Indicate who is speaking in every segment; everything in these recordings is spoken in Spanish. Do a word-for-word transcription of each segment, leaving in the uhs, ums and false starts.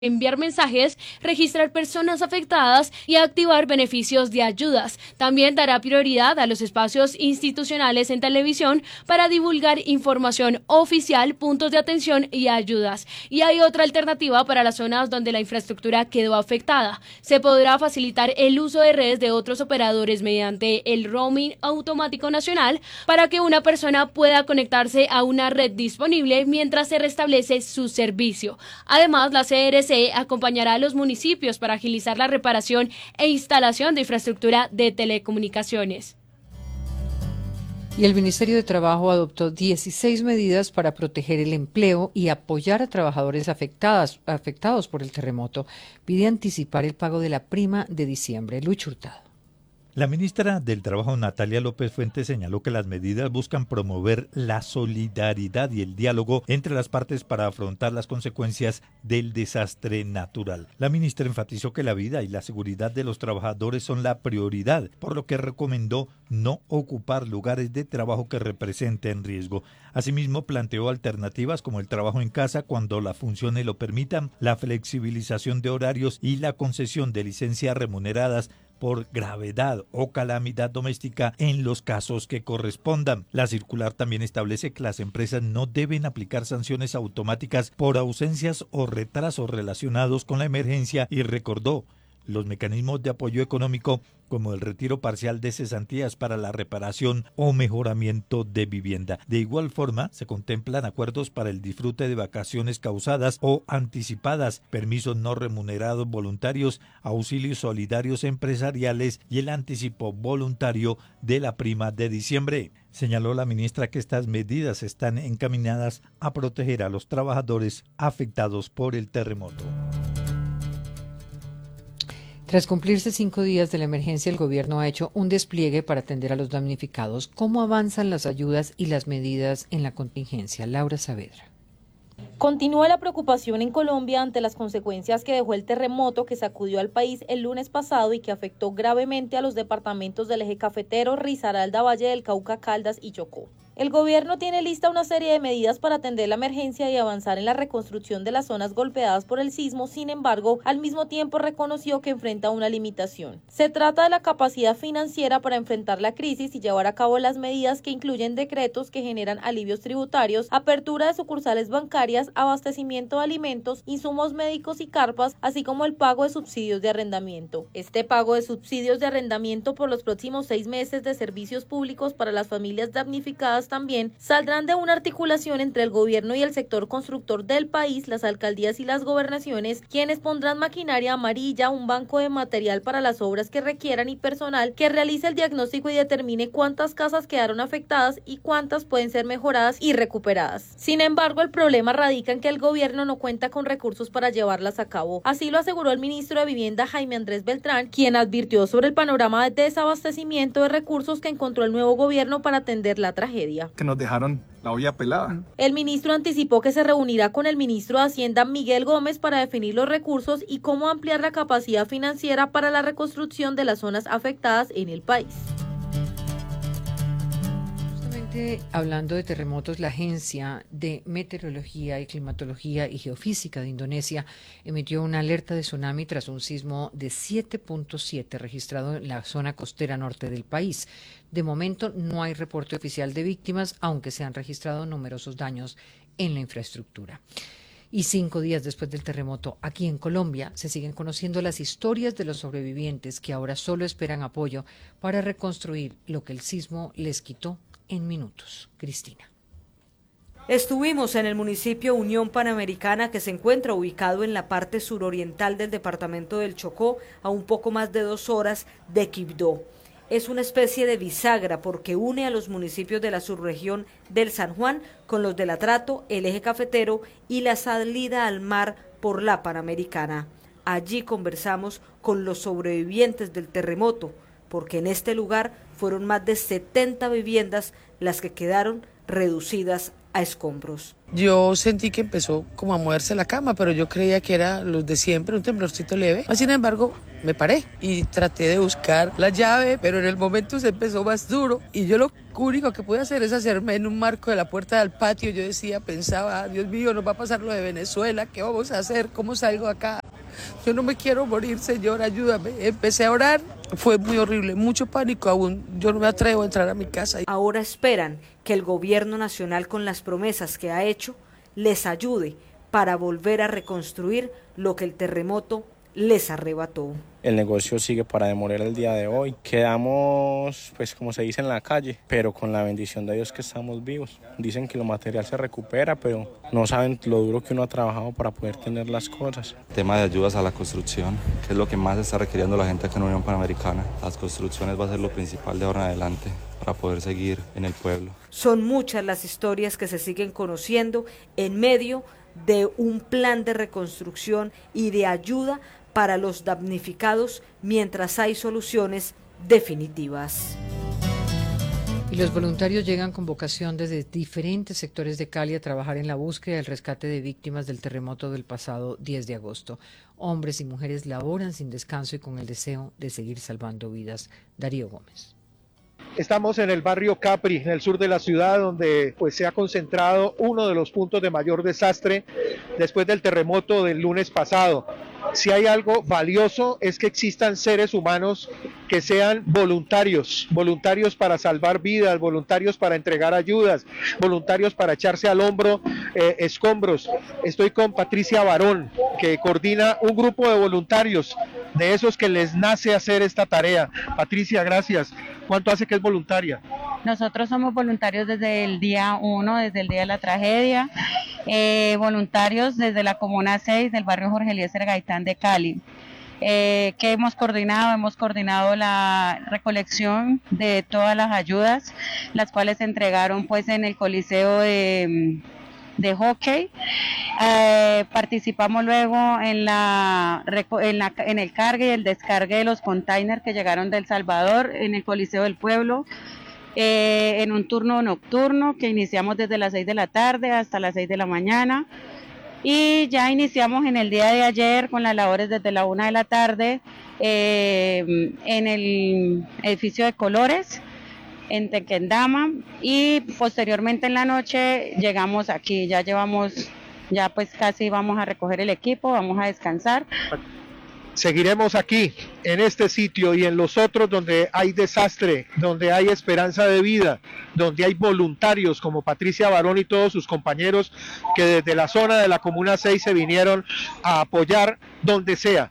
Speaker 1: enviar mensajes, registrar personas afectadas y activar beneficios de ayudas. También dará prioridad a los espacios institucionales en televisión para divulgar información oficial, puntos de atención y ayudas. Y hay otra alternativa para las zonas donde la infraestructura quedó afectada. Se podrá facilitar el uso de redes de otros operadores mediante el roaming automático nacional para que una persona pueda conectarse a una red disponible mientras se restablece su servicio. Además, la C R C acompañará a los municipios para agilizar la reparación e instalación de infraestructura de telecomunicaciones.
Speaker 2: Y el Ministerio de Trabajo adoptó dieciséis medidas para proteger el empleo y apoyar a trabajadores afectadas, afectados por el terremoto. Pide anticipar el pago de la prima de diciembre. Luis Hurtado.
Speaker 3: La ministra del Trabajo, Natalia López Fuentes, señaló que las medidas buscan promover la solidaridad y el diálogo entre las partes para afrontar las consecuencias del desastre natural. La ministra enfatizó que la vida y la seguridad de los trabajadores son la prioridad, por lo que recomendó no ocupar lugares de trabajo que representen riesgo. Asimismo, planteó alternativas como el trabajo en casa cuando las funciones lo permitan, la flexibilización de horarios y la concesión de licencias remuneradas por gravedad o calamidad doméstica en los casos que correspondan. La circular también establece que las empresas no deben aplicar sanciones automáticas por ausencias o retrasos relacionados con la emergencia y recordó los mecanismos de apoyo económico como el retiro parcial de cesantías para la reparación o mejoramiento de vivienda. De igual forma, se contemplan acuerdos para el disfrute de vacaciones causadas o anticipadas, permisos no remunerados voluntarios, auxilios solidarios empresariales y el anticipo voluntario de la prima de diciembre. Señaló la ministra que estas medidas están encaminadas a proteger a los trabajadores afectados por el terremoto.
Speaker 2: Tras cumplirse cinco días de la emergencia, el gobierno ha hecho un despliegue para atender a los damnificados. ¿Cómo avanzan las ayudas y las medidas en la contingencia? Laura Saavedra.
Speaker 4: Continúa la preocupación en Colombia ante las consecuencias que dejó el terremoto que sacudió al país el lunes pasado y que afectó gravemente a los departamentos del eje cafetero, Risaralda, Valle del Cauca, Caldas y Chocó. El gobierno tiene lista una serie de medidas para atender la emergencia y avanzar en la reconstrucción de las zonas golpeadas por el sismo. Sin embargo, al mismo tiempo reconoció que enfrenta una limitación. Se trata de la capacidad financiera para enfrentar la crisis y llevar a cabo las medidas que incluyen decretos que generan alivios tributarios, apertura de sucursales bancarias, abastecimiento de alimentos, insumos médicos y carpas, así como el pago de subsidios de arrendamiento. Este pago de subsidios de arrendamiento por los próximos seis meses de servicios públicos para las familias damnificadas también saldrán de una articulación entre el gobierno y el sector constructor del país, las alcaldías y las gobernaciones, quienes pondrán maquinaria amarilla, un banco de material para las obras que requieran y personal que realice el diagnóstico y determine cuántas casas quedaron afectadas y cuántas pueden ser mejoradas y recuperadas. Sin embargo, el problema radica en que el gobierno no cuenta con recursos para llevarlas a cabo. Así lo aseguró el ministro de Vivienda, Jaime Andrés Beltrán, quien advirtió sobre el panorama de desabastecimiento de recursos que encontró el nuevo gobierno para atender la tragedia.
Speaker 5: Que nos dejaron la olla pelada.
Speaker 4: El ministro anticipó que se reunirá con el ministro de Hacienda, Miguel Gómez, para definir los recursos y cómo ampliar la capacidad financiera para la reconstrucción de las zonas afectadas en el país.
Speaker 2: Hablando de terremotos, la Agencia de Meteorología y Climatología y Geofísica de Indonesia emitió una alerta de tsunami tras un sismo de siete punto siete registrado en la zona costera norte del país. De momento no hay reporte oficial de víctimas, aunque se han registrado numerosos daños en la infraestructura. Y cinco días después del terremoto, aquí en Colombia, se siguen conociendo las historias de los sobrevivientes que ahora solo esperan apoyo para reconstruir lo que el sismo les quitó en minutos. Cristina.
Speaker 6: Estuvimos en el municipio Unión Panamericana, que se encuentra ubicado en la parte suroriental del departamento del Chocó, a un poco más de dos horas de Quibdó. Es una especie de bisagra porque une a los municipios de la subregión del San Juan con los del Atrato, el eje cafetero y la salida al mar por la Panamericana. Allí conversamos con los sobrevivientes del terremoto, porque en este lugar fueron más de setenta viviendas las que quedaron reducidas a escombros.
Speaker 7: Yo sentí que empezó como a moverse la cama, pero yo creía que era los de siempre, un temblorcito leve. Sin embargo, me paré y traté de buscar la llave, pero en el momento se empezó más duro y yo lo único que pude hacer es hacerme en un marco de la puerta del patio. Yo decía, pensaba, Dios mío, nos va a pasar lo de Venezuela, ¿qué vamos a hacer? ¿Cómo salgo acá? Yo no me quiero morir, Señor, ayúdame. Empecé a orar, fue muy horrible, mucho pánico aún, yo no me atrevo a entrar a mi casa.
Speaker 6: Ahora esperan que el gobierno nacional, con las promesas que ha hecho, les ayude para volver a reconstruir lo que el terremoto les arrebató.
Speaker 8: El negocio sigue para demoler el día de hoy. Quedamos, pues como se dice, en la calle, pero con la bendición de Dios que estamos vivos. Dicen que lo material se recupera, pero no saben lo duro que uno ha trabajado para poder tener las cosas.
Speaker 9: Tema de ayudas a la construcción, que es lo que más está requiriendo la gente acá en Unión Panamericana. Las construcciones va a ser lo principal de ahora en adelante para poder seguir en el pueblo.
Speaker 6: Son muchas las historias que se siguen conociendo en medio de un plan de reconstrucción y de ayuda para los damnificados mientras hay soluciones definitivas.
Speaker 2: Y los voluntarios llegan con vocación desde diferentes sectores de Cali a trabajar en la búsqueda y el rescate de víctimas del terremoto del pasado diez de agosto. Hombres y mujeres laboran sin descanso y con el deseo de seguir salvando vidas. Darío Gómez.
Speaker 10: Estamos en el barrio Capri, en el sur de la ciudad, donde pues se ha concentrado uno de los puntos de mayor desastre después del terremoto del lunes pasado. Si hay algo valioso es que existan seres humanos que sean voluntarios, voluntarios para salvar vidas, voluntarios para entregar ayudas, voluntarios para echarse al hombro eh, escombros. Estoy con Patricia Barón, que coordina un grupo de voluntarios, de esos que les nace hacer esta tarea. Patricia, gracias. ¿Cuánto hace que es voluntaria?
Speaker 11: Nosotros somos voluntarios desde el día uno, desde el día de la tragedia, eh, voluntarios desde la Comuna seis del barrio Jorge Eliezer Gaitán de Cali. Eh, ¿Qué hemos coordinado? Hemos coordinado la recolección de todas las ayudas, las cuales se entregaron pues en el Coliseo de... de hockey. Eh, participamos luego en la, en la en el cargue y el descargue de los containers que llegaron de El Salvador en el Coliseo del Pueblo, eh, en un turno nocturno que iniciamos desde las seis de la tarde hasta las seis de la mañana, y ya iniciamos en el día de ayer con las labores desde la una de la tarde eh, en el edificio de Colores en Tequendama, y posteriormente en la noche llegamos aquí. Ya llevamos, ya pues casi vamos a recoger el equipo, vamos a descansar.
Speaker 10: Seguiremos aquí, en este sitio y en los otros donde hay desastre, donde hay esperanza de vida, donde hay voluntarios como Patricia Barón y todos sus compañeros que desde la zona de la Comuna seis se vinieron a apoyar donde sea.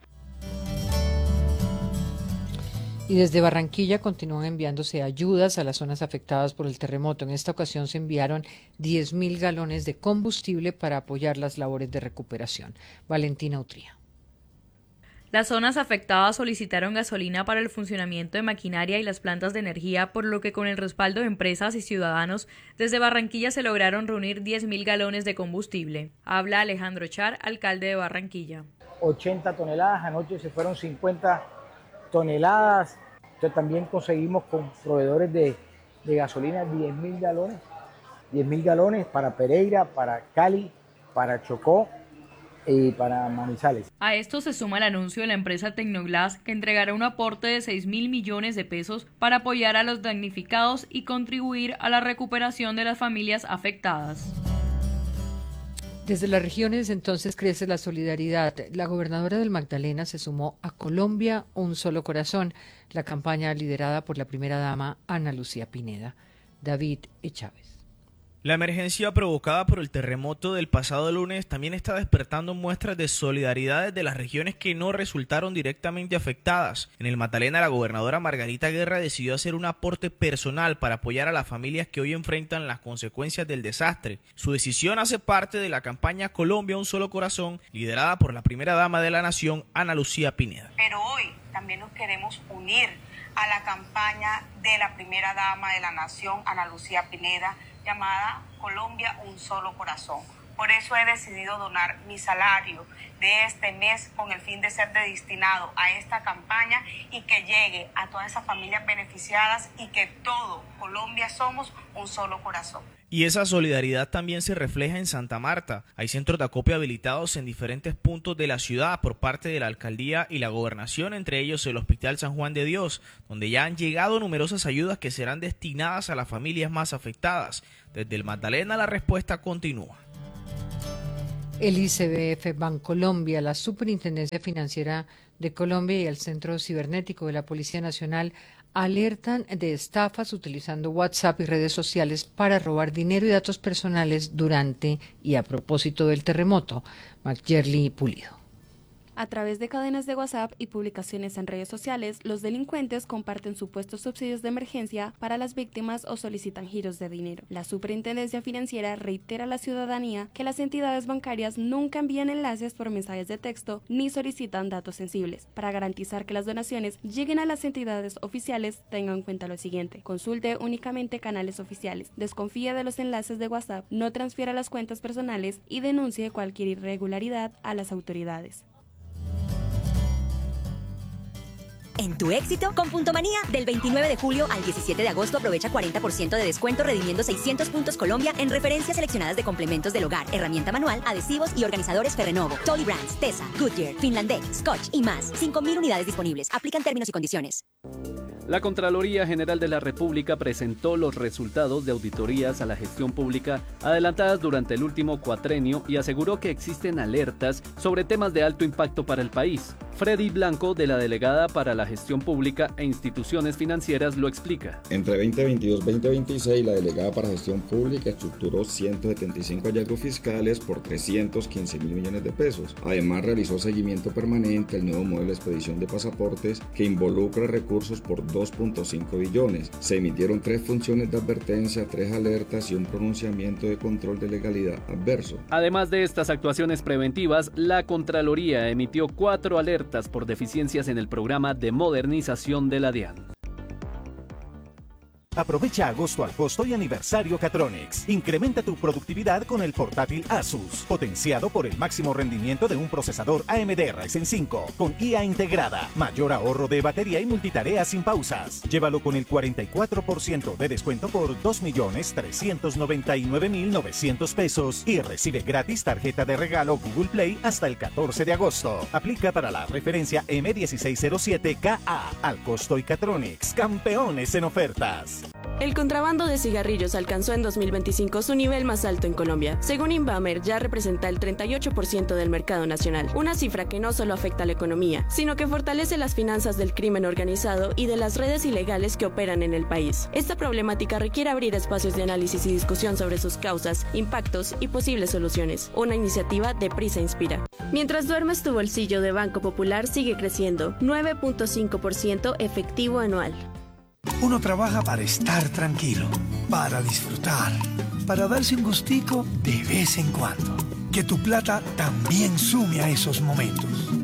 Speaker 2: Y desde Barranquilla continúan enviándose ayudas a las zonas afectadas por el terremoto. En esta ocasión se enviaron diez mil galones de combustible para apoyar las labores de recuperación. Valentina Utría.
Speaker 12: Las zonas afectadas solicitaron gasolina para el funcionamiento de maquinaria y las plantas de energía, por lo que con el respaldo de empresas y ciudadanos, desde Barranquilla se lograron reunir diez mil galones de combustible. Habla Alejandro Char, alcalde de Barranquilla.
Speaker 13: ochenta toneladas, anoche se fueron cincuenta toneladas. Entonces también conseguimos con proveedores de, de gasolina diez mil galones, diez mil galones para Pereira, para Cali, para Chocó y para Manizales.
Speaker 12: A esto se suma el anuncio de la empresa Tecnoglass, que entregará un aporte de seis mil millones de pesos para apoyar a los damnificados y contribuir a la recuperación de las familias afectadas.
Speaker 2: Desde las regiones entonces crece la solidaridad. La gobernadora del Magdalena se sumó a Colombia, un solo corazón, la campaña liderada por la primera dama Ana Lucía Pineda. David E. Chávez.
Speaker 14: La emergencia provocada por el terremoto del pasado lunes también está despertando muestras de solidaridad desde las regiones que no resultaron directamente afectadas. En el Magdalena, la gobernadora Margarita Guerra decidió hacer un aporte personal para apoyar a las familias que hoy enfrentan las consecuencias del desastre. Su decisión hace parte de la campaña Colombia, un solo corazón, liderada por la primera dama de la nación, Ana Lucía Pineda.
Speaker 15: Pero hoy también nos queremos unir a la campaña de la primera dama de la nación, Ana Lucía Pineda, llamada Colombia, un solo corazón. Por eso he decidido donar mi salario de este mes con el fin de ser destinado a esta campaña y que llegue a todas esas familias beneficiadas y que todo Colombia somos un solo corazón.
Speaker 14: Y esa solidaridad también se refleja en Santa Marta. Hay centros de acopio habilitados en diferentes puntos de la ciudad por parte de la alcaldía y la gobernación, entre ellos el Hospital San Juan de Dios, donde ya han llegado numerosas ayudas que serán destinadas a las familias más afectadas. Desde el Magdalena la respuesta continúa.
Speaker 2: El I C B F Bancolombia, la Superintendencia Financiera de Colombia y el Centro Cibernético de la Policía Nacional alertan de estafas utilizando WhatsApp y redes sociales para robar dinero y datos personales durante y a propósito del terremoto. Macjerly Pulido.
Speaker 16: A través de cadenas de WhatsApp y publicaciones en redes sociales, los delincuentes comparten supuestos subsidios de emergencia para las víctimas o solicitan giros de dinero. La Superintendencia Financiera reitera a la ciudadanía que las entidades bancarias nunca envían enlaces por mensajes de texto ni solicitan datos sensibles. Para garantizar que las donaciones lleguen a las entidades oficiales, tenga en cuenta lo siguiente: consulte únicamente canales oficiales, desconfíe de los enlaces de WhatsApp, no transfiera las cuentas personales y denuncie cualquier irregularidad a las autoridades.
Speaker 17: En tu éxito, con Puntomanía, del veintinueve de julio al diecisiete de agosto aprovecha cuarenta por ciento de descuento redimiendo seiscientos puntos Colombia en referencias seleccionadas de complementos del hogar, herramienta manual, adhesivos y organizadores Ferrenovo, Tolly Brands, Tesa, Goodyear, Finlandec, Scotch y más. cinco mil unidades disponibles. Aplican términos y condiciones.
Speaker 18: La Contraloría General de la República presentó los resultados de auditorías a la gestión pública adelantadas durante el último cuatrenio y aseguró que existen alertas sobre temas de alto impacto para el país. Freddy Blanco, de la Delegada para la Gestión Pública e Instituciones Financieras, lo explica.
Speaker 19: Entre veinte veintidós y veinte veintiséis, la Delegada para Gestión Pública estructuró ciento setenta y cinco hallazgos fiscales por trescientos quince mil millones de pesos. Además, realizó seguimiento permanente al nuevo modelo de expedición de pasaportes que involucra recursos por dos punto cinco billones. Se emitieron tres funciones de advertencia, tres alertas y un pronunciamiento de control de legalidad adverso.
Speaker 18: Además de estas actuaciones preventivas, la Contraloría emitió cuatro alertas por deficiencias en el programa de modernización de la DIAN.
Speaker 20: Aprovecha agosto al costo y aniversario Catronics. Incrementa tu productividad con el portátil Asus, potenciado por el máximo rendimiento de un procesador A M D Ryzen cinco, con I A integrada, mayor ahorro de batería y multitarea sin pausas. Llévalo con el cuarenta y cuatro por ciento de descuento por dos millones trescientos noventa y nueve mil novecientos pesos y recibe gratis tarjeta de regalo Google Play hasta el catorce de agosto. Aplica para la referencia M dieciséis cero siete K A. Al costo y Catronics, campeones en ofertas.
Speaker 21: El contrabando de cigarrillos alcanzó en dos mil veinticinco su nivel más alto en Colombia. Según Invamer, ya representa el treinta y ocho por ciento del mercado nacional, una cifra que no solo afecta a la economía, sino que fortalece las finanzas del crimen organizado y de las redes ilegales que operan en el país. Esta problemática requiere abrir espacios de análisis y discusión sobre sus causas, impactos y posibles soluciones. Una iniciativa de Prisa Inspira. Mientras duermes, tu bolsillo de Banco Popular sigue creciendo, nueve punto cinco por ciento efectivo anual.
Speaker 22: Uno trabaja para estar tranquilo, para disfrutar, para darse un gustico de vez en cuando. Que tu plata también sume a esos momentos.